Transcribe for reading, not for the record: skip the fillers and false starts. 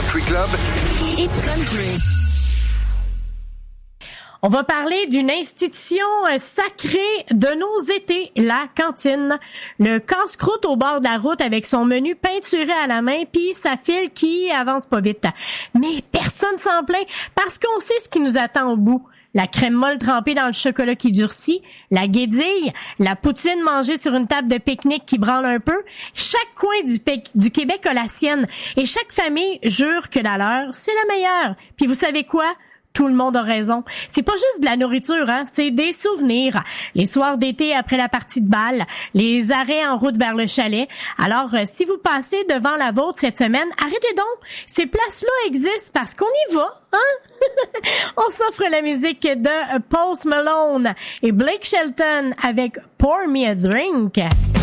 Country Club, Hit Country. On va parler d'une institution sacrée de nos étés, la cantine. Le casse-croûte au bord de la route avec son menu peinturé à la main puis sa file qui avance pas vite. Mais personne s'en plaint parce qu'on sait ce qui nous attend au bout. La crème molle trempée dans le chocolat qui durcit, la guédille, la poutine mangée sur une table de pique-nique qui branle un peu. Chaque coin du Québec a la sienne et chaque famille jure que la leur, c'est la meilleure. Puis vous savez quoi? Tout le monde a raison. C'est pas juste de la nourriture, hein, c'est des souvenirs. Les soirs d'été après la partie de balle, les arrêts en route vers le chalet. Alors, si vous passez devant la vôtre cette semaine, arrêtez donc. Ces places-là existent parce qu'on y va, hein? On s'offre la musique de Post Malone et Blake Shelton avec Pour Me a Drink.